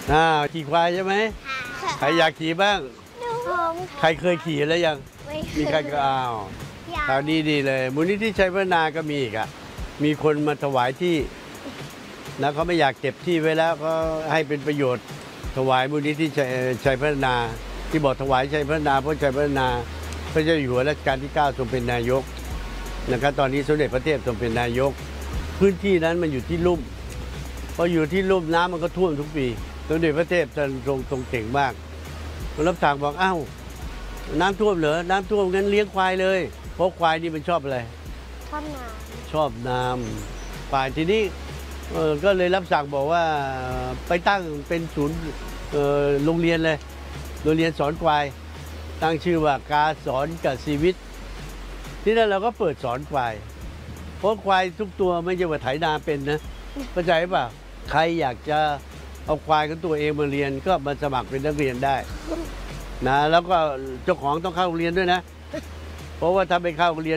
ขี่ควายใช่ไหมค่ะใครอยากขี่บ้างหนูผมใครเคยขี่แล้วยังไม่เคยมีใครก็อ้าวอยากคราวนี้ดีเลยมูลนิธิชัยพัฒนาก็มีอีกอะมีคนมาถวายที่นะเขาไม่อยากเก็บที่ไว้แล้วก็ให้เป็นประโยชน์ถวายมูลนิธิชัยพัฒนา ที่บอกถวายชัยพัฒนาเพราะชัยพัฒนาพระเจ้าอยู่หัวรัชกาลที่9ทรงเป็นนายกนะครับตอนนี้สมเด็จพระเทพทรงเป็นนายก พื้นที่นั้นมันอยู่ที่ลุ่มพออยู่ที่ลุ่มน้ำมันก็ท่วมทุกปีสมเด็จพระเทพทรงเก่งมากรับสั่งบอกอ้าวน้ำท่วมเหรอน้ำท่วมงั้นเลี้ยงควายเลยเพราะควายนี่มันชอบอะไรชอบน้ชอบน้ำฝ่ายทีนี้ก็เลยรับสั่งบอกว่าไปตั้งเป็นศูนย์โรงเรียนเลยโรงเรียนสอนควายตั้งชื่อว่ากาสอนกับชีวิต ที่นั่นเราก็เปิดสอนควายเพราะควายทุกตัวไม่ใช่ว่าไถนาเป็นนะเข้าใจป่ะใครอยากจะเอาควายของตัวเองมาเรียนก็มาสมัครเป็นนักเรียนได้นะแล้วก็เจ้าของต้องเข้าโรงเรียนด้วยนะ เพราะว่าถ้าไปเข้าโรงเรียน